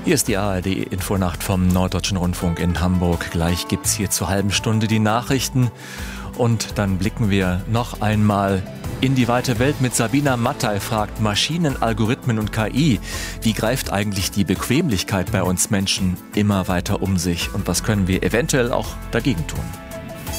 Hier ist die ARD-Infonacht vom Norddeutschen Rundfunk in Hamburg. Gleich gibt's hier zur halben Stunde die Nachrichten. Und dann blicken wir noch einmal in die weite Welt mit Sabina Mattei, fragt Maschinen, Algorithmen und KI. Wie greift eigentlich die Bequemlichkeit bei uns Menschen immer weiter um sich? Und was können wir eventuell auch dagegen tun?